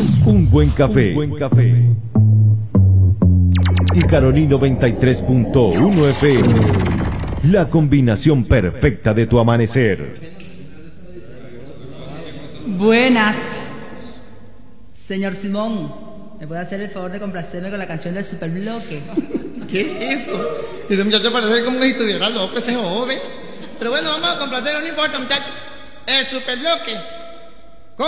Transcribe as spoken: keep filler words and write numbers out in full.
Un buen café. Un buen café. Y Caroní noventa y tres punto uno F M. La combinación perfecta de tu amanecer. Buenas. Señor Simón, ¿me puede hacer el favor de complacerme con la canción del Superbloque? ¿Qué es eso? Ese muchacho parece como si estuviera loco, ese joven. Pero bueno, vamos a complacerlo, no importa, muchacho. El Superbloque.